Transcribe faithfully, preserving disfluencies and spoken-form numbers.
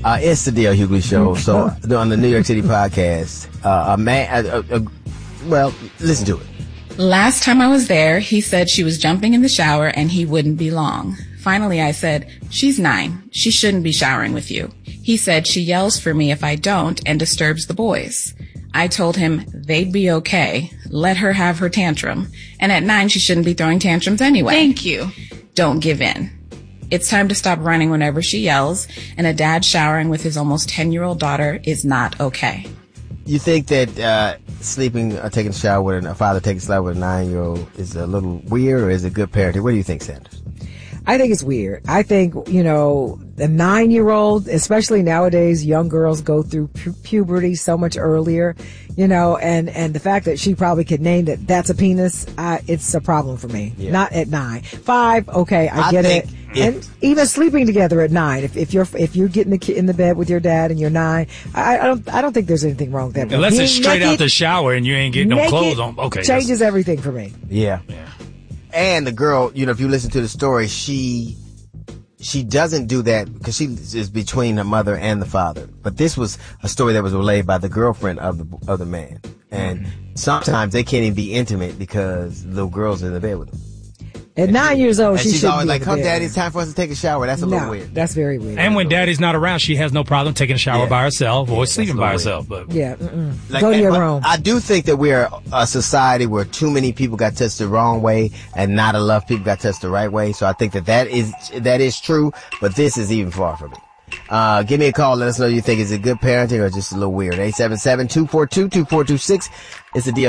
Uh, it's the D L Hughley Show. So on the New York City podcast, uh, a man, uh, uh, well, listen to it. Last time I was there, he said she was jumping in the shower and he wouldn't be long. Finally, I said, she's nine. She shouldn't be showering with you. He said she yells for me if I don't and disturbs the boys. I told him they'd be okay. Let her have her tantrum. And at nine, she shouldn't be throwing tantrums anyway. Thank you. Don't give in. It's time to stop running whenever she yells, and a dad showering with his almost ten-year-old daughter is not okay. You think that uh, sleeping or taking a shower with a, a father taking a shower with a nine-year-old is a little weird, or is it good parenting? What do you think, Sanders? I think it's weird. I think, you know, the nine-year-old, especially nowadays, young girls go through pu- puberty so much earlier, you know, and, and the fact that she probably could name that that's a penis, uh, it's a problem for me. Yeah. Not at nine. Five, okay, I, I get it. If, and even sleeping together at nine, if, if you're if you're getting the kid in the bed with your dad and you're nine, I, I don't I don't think there's anything wrong with that. Unless it's straight out the shower and you ain't getting no clothes on. Okay, changes everything for me. Yeah. Yeah. And the girl, you know, if you listen to the story, she she doesn't do that because she is between the mother and the father. But this was a story that was relayed by the girlfriend of the of the man. And mm-hmm. sometimes they can't even be intimate because the little girl's in the bed with them. At and nine she, years old, and she she's always like, "Come, Daddy, it's time for us to take a shower." That's a no, little weird. That's very weird. And when Daddy's not around, she has no problem taking a shower yeah. by herself or yeah, sleeping by herself. Weird. But yeah, like, go to your room. I do think that we're a society where too many people got touched the wrong way, and not enough people got touched the right way. So I think that that is that is true. But this is even far from it. Uh, give me a call. Let us know you think is it good parenting or just a little weird. eight seven seven, two four two, two four two six. It's the D L